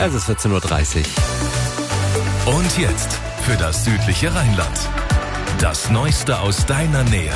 Es ist 14.30 Uhr. Und jetzt für das südliche Rheinland. Das Neueste aus deiner Nähe.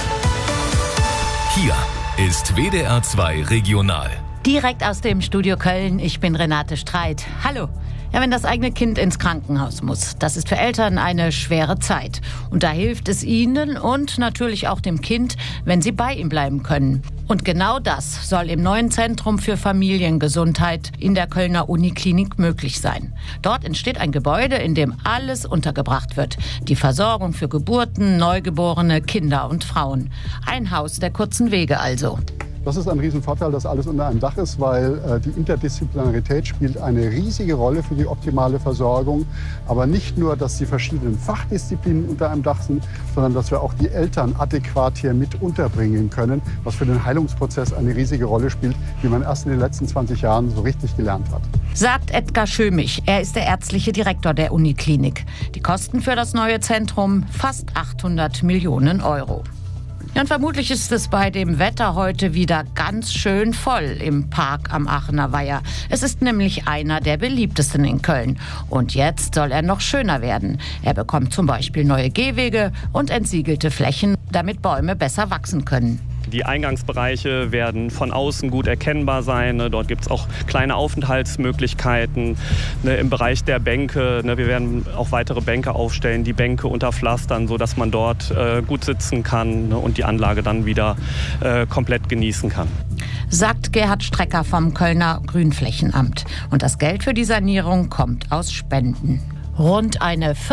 Hier ist WDR 2 Regional. Direkt aus dem Studio Köln, ich bin Renate Streit. Hallo. Ja, wenn das eigene Kind ins Krankenhaus muss, das ist für Eltern eine schwere Zeit. Und da hilft es ihnen und natürlich auch dem Kind, wenn sie bei ihm bleiben können. Und genau das soll im neuen Zentrum für Familiengesundheit in der Kölner Uniklinik möglich sein. Dort entsteht ein Gebäude, in dem alles untergebracht wird. Die Versorgung für Geburten, Neugeborene, Kinder und Frauen. Ein Haus der kurzen Wege also. Das ist ein Riesenvorteil, dass alles unter einem Dach ist, weil die Interdisziplinarität spielt eine riesige Rolle für die optimale Versorgung. Aber nicht nur, dass die verschiedenen Fachdisziplinen unter einem Dach sind, sondern dass wir auch die Eltern adäquat hier mit unterbringen können, was für den Heilungsprozess eine riesige Rolle spielt, wie man erst in den letzten 20 Jahren so richtig gelernt hat. Sagt Edgar Schömich. Er ist der ärztliche Direktor der Uniklinik. Die Kosten für das neue Zentrum fast 800 Millionen Euro. Ja, und vermutlich ist es bei dem Wetter heute wieder ganz schön voll im Park am Aachener Weiher. Es ist nämlich einer der beliebtesten in Köln. Und jetzt soll er noch schöner werden. Er bekommt zum Beispiel neue Gehwege und entsiegelte Flächen, damit Bäume besser wachsen können. Die Eingangsbereiche werden von außen gut erkennbar sein. Dort gibt es auch kleine Aufenthaltsmöglichkeiten. Im Bereich der Bänke, wir werden auch weitere Bänke aufstellen, die Bänke unterpflastern, sodass man dort gut sitzen kann und die Anlage dann wieder komplett genießen kann. Sagt Gerhard Strecker vom Kölner Grünflächenamt. Und das Geld für die Sanierung kommt aus Spenden. Rund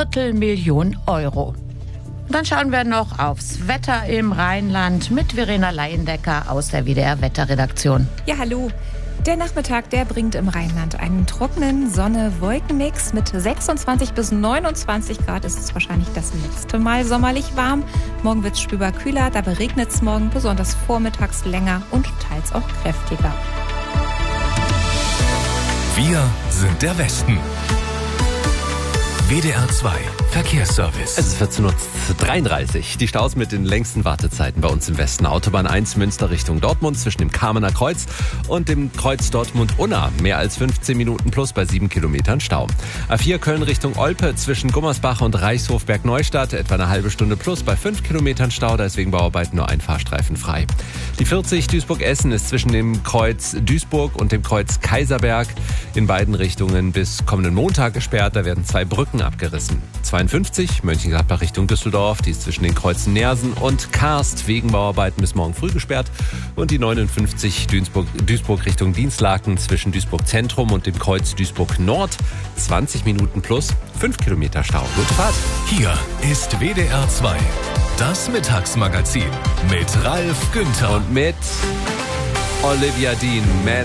250.000 Euro. Dann schauen wir noch aufs Wetter im Rheinland mit Verena Leyendecker aus der WDR-Wetterredaktion. Ja, hallo. Der Nachmittag, der bringt im Rheinland einen trockenen Sonne-Wolken-Mix. Mit 26 bis 29 Grad ist es wahrscheinlich das letzte Mal sommerlich warm. Morgen wird es spürbar kühler, dabei regnet es morgen besonders vormittags länger und teils auch kräftiger. Wir sind der Westen. WDR 2 Verkehrsservice. Es ist 14.33 Uhr. Die Staus mit den längsten Wartezeiten bei uns im Westen. Autobahn 1 Münster Richtung Dortmund zwischen dem Kamener Kreuz und dem Kreuz Dortmund-Unna. Mehr als 15 Minuten plus bei 7 Kilometern Stau. A4 Köln Richtung Olpe zwischen Gummersbach und Reichshofberg-Neustadt. Etwa eine halbe Stunde plus bei 5 Kilometern Stau. Da ist wegen Bauarbeiten nur ein Fahrstreifen frei. Die 40 Duisburg-Essen ist zwischen dem Kreuz Duisburg und dem Kreuz Kaiserberg in beiden Richtungen bis kommenden Montag gesperrt. Da werden 2 Brücken abgerissen. 52 Mönchengladbach Richtung Düsseldorf, die ist zwischen den Kreuzen Nersen und Karst wegen Bauarbeiten bis morgen früh gesperrt. Und die 59 Duisburg Richtung Dienstlaken zwischen Duisburg Zentrum und dem Kreuz Duisburg Nord. 20 Minuten plus 5 Kilometer Stau. Gute Fahrt. Hier ist WDR 2, das Mittagsmagazin mit Ralf Günther und mit Olivia Dean.